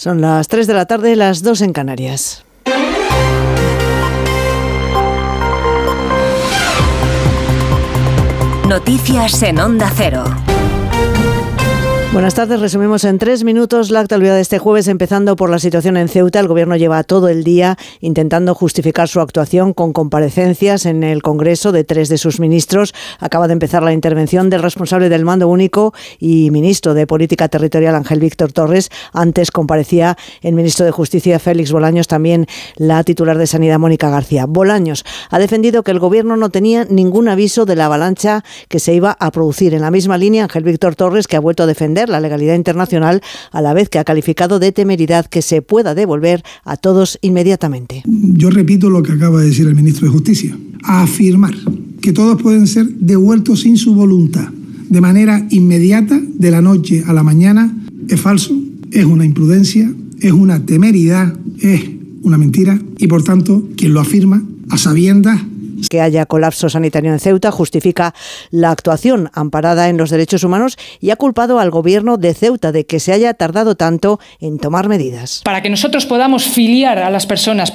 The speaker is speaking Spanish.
Son las 3 de la tarde, las 2 en Canarias. Noticias en Onda Cero. Buenas tardes, resumimos en 3 minutos la actualidad de este jueves, empezando por la situación en Ceuta. El Gobierno lleva todo el día intentando justificar su actuación con comparecencias en el Congreso de 3 de sus ministros. Acaba de empezar la intervención del responsable del Mando Único y ministro de Política Territorial, Ángel Víctor Torres. Antes comparecía el ministro de Justicia, Félix Bolaños, también la titular de Sanidad, Mónica García. Bolaños ha defendido que el Gobierno no tenía ningún aviso de la avalancha que se iba a producir. En la misma línea, Ángel Víctor Torres, que ha vuelto a defender la legalidad internacional, a la vez que ha calificado de temeridad que se pueda devolver a todos inmediatamente. Yo repito lo que acaba de decir el ministro de Justicia. A afirmar que todos pueden ser devueltos sin su voluntad, de manera inmediata, de la noche a la mañana, es falso, es una imprudencia, es una temeridad, es una mentira y, por tanto, quien lo afirma a sabiendas. Que haya colapso sanitario en Ceuta justifica la actuación amparada en los derechos humanos y ha culpado al Gobierno de Ceuta de que se haya tardado tanto en tomar medidas. Para que nosotros podamos filiar a las personas,